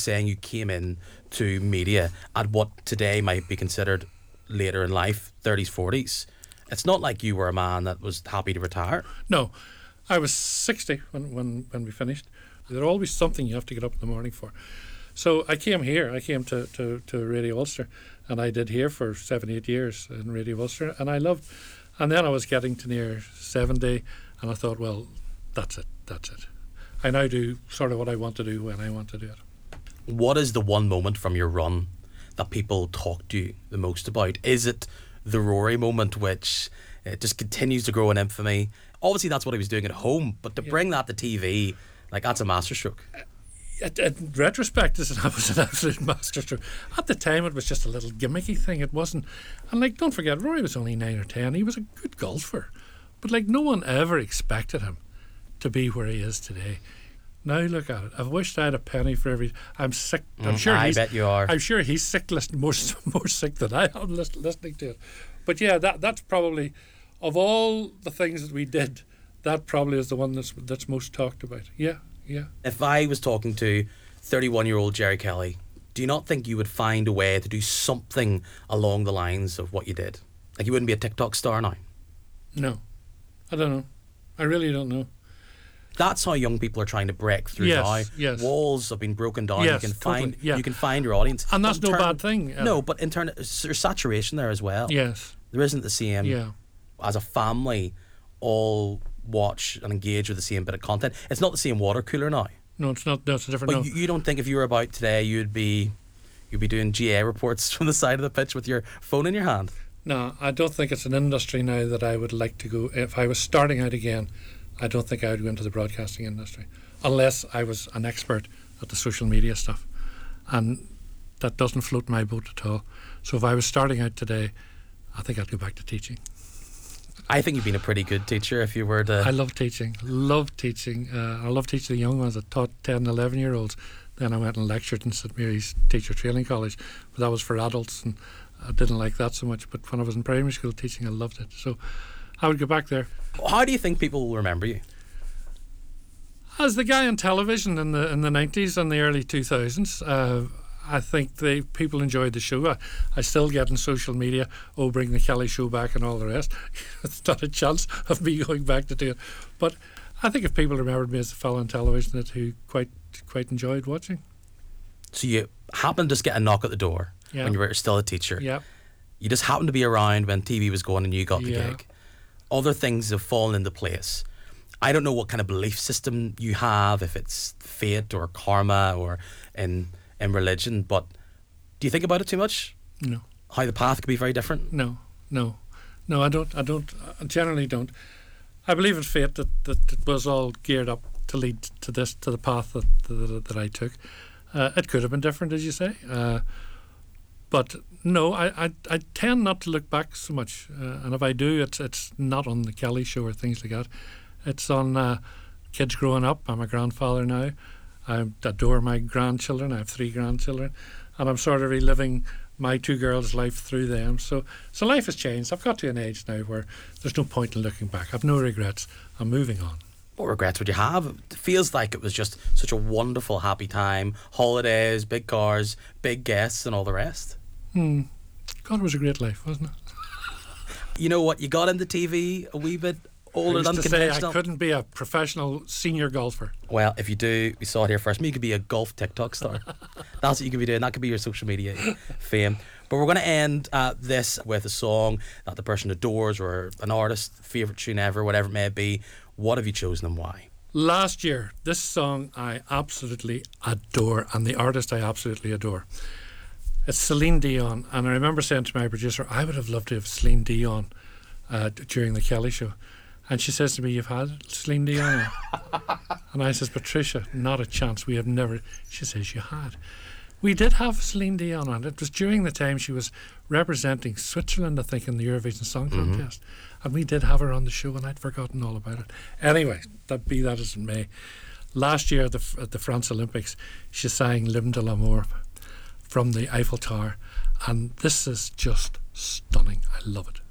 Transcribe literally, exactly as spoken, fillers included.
saying you came in to media at what today might be considered later in life, thirties, forties. It's not like you were a man that was happy to retire. No, I was sixty when, when, when we finished. There's always something you have to get up in the morning for. So I came here, I came to, to, to Radio Ulster, and I did here for seven, eight years in Radio Ulster, and I loved. And then I was getting to near seventy, and I thought, well, that's it, that's it. I now do sort of what I want to do when I want to do it. What is the one moment from your run that people talk to you the most about? Is it the Rory moment, which uh, just continues to grow in infamy? Obviously, that's what he was doing at home, but to yeah. bring that to T V, like, that's a masterstroke. Uh, in retrospect, this was an absolute masterstroke. At the time, it was just a little gimmicky thing. It wasn't. And, like, don't forget, Rory was only nine or ten. He was a good golfer. But, like, no one ever expected him to be where he is today. Now look at it. I've wished I had a penny for every. I'm sick. I'm mm, sure. I he's, bet you are. I'm sure he's sick, listening more more sick than I am listening to it. But yeah, that that's probably, of all the things that we did, that probably is the one that's that's most talked about. Yeah, yeah. If I was talking to thirty-one-year-old Jerry Kelly, do you not think you would find a way to do something along the lines of what you did? Like, you wouldn't be a TikTok star now? No, I don't know. I really don't know. That's how young people are trying to break through yes, now. Yes. Walls have been broken down. Yes, you can totally, find yeah. you can find your audience, and that's no turn, bad thing. Uh, no, but in turn, there's saturation there as well. Yes, there isn't the same. Yeah. As a family, all watch and engage with the same bit of content. It's not the same water cooler now. No, it's not. No, it's a different. But no. you, you don't think if you were about today, you'd be you'd be doing G A reports from the side of the pitch with your phone in your hand? No, I don't think it's an industry now that I would like to go. If I was starting out again, I don't think I would go into the broadcasting industry unless I was an expert at the social media stuff, and that doesn't float my boat at all. So if I was starting out today, I think I'd go back to teaching. I think you've been a pretty good teacher if you were to... I love teaching, love teaching. Uh, I love teaching the young ones. I taught ten and eleven year olds. Then I went and lectured in St Mary's Teacher Training College, but that was for adults, and I didn't like that so much. But when I was in primary school teaching, I loved it. So I would go back there. How do you think people will remember you? As the guy on television in the in the nineties and the early two thousands. Uh, I think they people enjoyed the show. I, I still get on social media, oh, bring the Kelly show back and all the rest. It's not a chance of me going back to do it. But I think if people remembered me as a fellow on television that who quite quite enjoyed watching. So you happened to just get a knock at the door yeah. when you were still a teacher. Yeah. You just happened to be around when T V was going and you got the yeah. gig. Other things have fallen into place. I don't know what kind of belief system you have, if it's fate or karma or in in religion, but do you think about it too much? No. How the path could be very different? No, no, no. I don't. I don't. I generally don't. I believe in fate that, that it was all geared up to lead to this, to the path that that, that I took. Uh, it could have been different, as you say, uh, but no. I, I I tend not to look back so much, uh, and if I do, it's it's not on the Kelly show or things like that. It's on uh, kids growing up. I'm a grandfather now. I adore my grandchildren. I have three grandchildren, and I'm sort of reliving my two girls' life through them. So, so life has changed. I've got to an age now where there's no point in looking back. I've no regrets. I'm moving on. What regrets would you have? It feels like it was just such a wonderful, happy time. Holidays, big cars, big guests, and all the rest. Hmm. God, it was a great life, wasn't it? You know what? You got into T V a wee bit older than I used to conventional. say I couldn't be a professional senior golfer. Well, if you do, we saw it here first. Maybe you could be a golf TikTok star. That's what you could be doing. That could be your social media fame. But we're going to end uh, this with a song that the person adores, or an artist's favourite tune ever, whatever it may be. What have you chosen and why? Last year, this song I absolutely adore, and the artist I absolutely adore. It's Celine Dion, and I remember saying to my producer, I would have loved to have Celine Dion uh, during the Kelly show. And she says to me, you've had Celine Dion? And I says, Patricia, not a chance. We have never. She says, you had. We did have Celine Dion on. It was during the time she was representing Switzerland, I think, in the Eurovision Song Contest. Mm-hmm. And we did have her on the show, and I'd forgotten all about it. Anyway, that be that as it may. Last year at the, at the France Olympics, she sang L'Hymne de l'Amour from the Eiffel Tower. And this is just stunning. I love it.